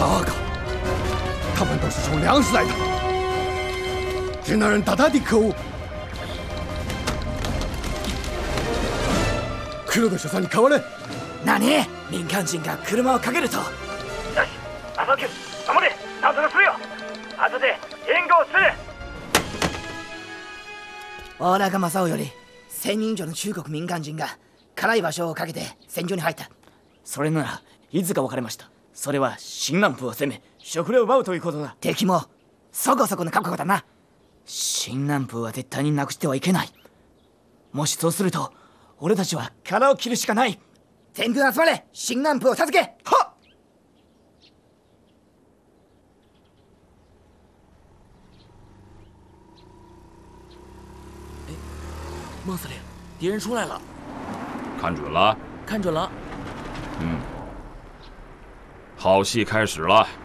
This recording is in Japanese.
糟糕，他们都是送粮食来的，支那人大大的可恶！黒田所さんに代われ。 何？民間人が車をかけると。よし、浅木、守れ、なんとかするよ。後で援護をする。オーラが正雄より1000人以上の中国民間人が辛い場所をかけて戦場に入った。それならいつか分かりました。それは新南部を攻め食料を奪うということだ。敵もそこそこの覚悟だな。新南部は絶対になくしてはいけない。もしそうすると俺たちは殻を切るしかない。全軍集まれ、新南部を授け。はっ。孟司令，敌人出来了。 看准了？ 看准了。 好戏开始了。